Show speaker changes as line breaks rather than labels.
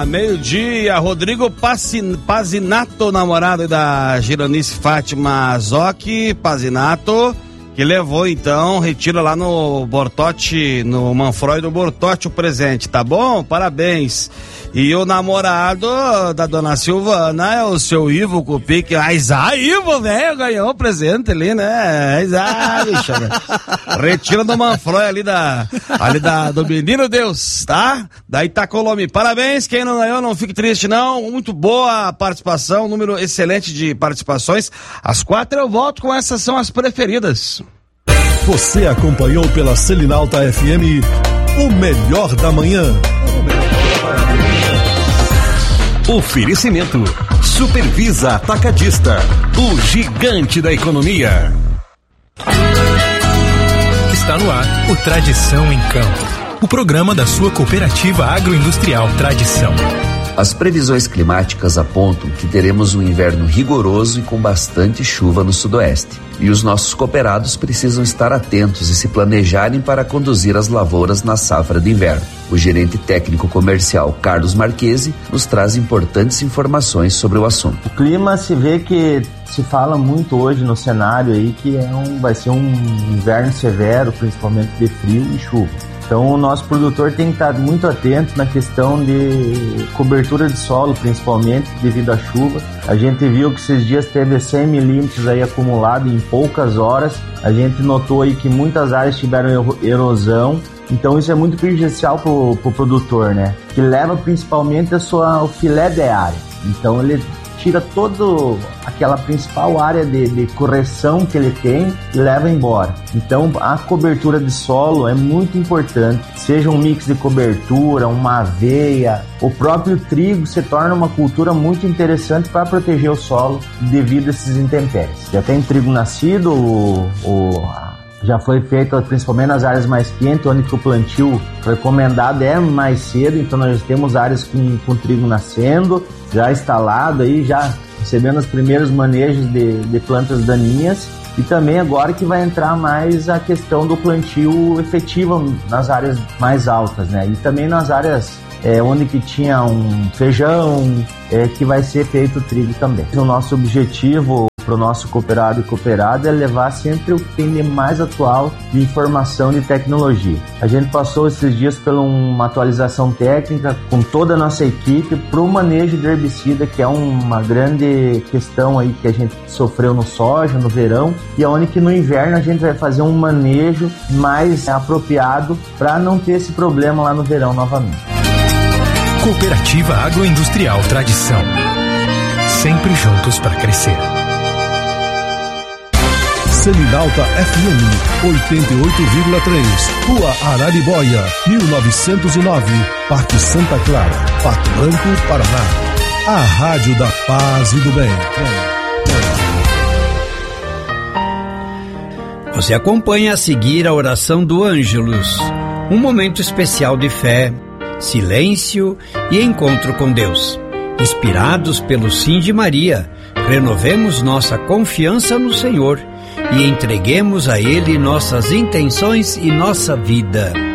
Meio-dia, Rodrigo Pazinato, namorado da Giranice Fátima Zocchi Pazinato, que levou então, retira lá no Bortotti, no Manfroy do Bortotti o presente, tá bom? Parabéns. E o namorado da dona Silvana é o seu Ivo Cupic. Ivo, velho, ganhou o presente ali, né? Bicho, né? Retira do Manfroy ali do Menino Deus, tá? Da Itacolome. Parabéns, quem não ganhou, não fique triste não. Muito boa a participação, número excelente de participações. Às 4 eu volto com essas são as preferidas.
Você acompanhou pela Selinalta FM o melhor da manhã.
Oferecimento Supervisa Atacadista, o gigante da economia.
Está no ar o Tradição em Campo, o programa da sua cooperativa agroindustrial Tradição.
As previsões climáticas apontam que teremos um inverno rigoroso e com bastante chuva no sudoeste. E os nossos cooperados precisam estar atentos e se planejarem para conduzir as lavouras na safra de inverno. O gerente técnico comercial Carlos Marchesi nos traz importantes informações sobre o assunto.
O clima se vê que se fala muito hoje no cenário aí que vai ser um inverno severo, principalmente de frio e chuva. Então o nosso produtor tem que estar muito atento na questão de cobertura de solo, principalmente devido à chuva. A gente viu que esses dias teve 100 milímetros aí acumulado em poucas horas. A gente notou aí que muitas áreas tiveram erosão. Então isso é muito prejudicial pro produtor, né? Que leva principalmente o filé de área. Então ele tira toda aquela principal área de correção que ele tem e leva embora. Então a cobertura de solo é muito importante, seja um mix de cobertura, uma aveia, o próprio trigo se torna uma cultura muito interessante para proteger o solo devido a esses intempéries. Já tem trigo nascido, já foi feito principalmente nas áreas mais quentes, onde que o plantio recomendado é mais cedo, então nós temos áreas com trigo nascendo, já instalado aí, já recebendo os primeiros manejos de plantas daninhas, e também agora que vai entrar mais a questão do plantio efetivo nas áreas mais altas, né? E também nas áreas onde que tinha um feijão, que vai ser feito o trigo também. O nosso objetivo para o nosso cooperado e cooperada é levar sempre o que tem de mais atual de informação e tecnologia. A gente passou esses dias por uma atualização técnica com toda a nossa equipe para o manejo de herbicida, que é uma grande questão aí que a gente sofreu no soja, no verão, e onde que no inverno a gente vai fazer um manejo mais apropriado para não ter esse problema lá no verão novamente.
Cooperativa Agroindustrial Tradição. Sempre juntos para crescer.
Selinalta FM 88,3, Rua Araribóia, 1909, Parque Santa Clara, Pato Branco, Paraná. A Rádio da Paz e do Bem.
Você acompanha a seguir a oração do Ângelus, um momento especial de fé, silêncio e encontro com Deus. Inspirados pelo Sim de Maria, renovemos nossa confiança no Senhor e entreguemos a Ele nossas intenções e nossa vida.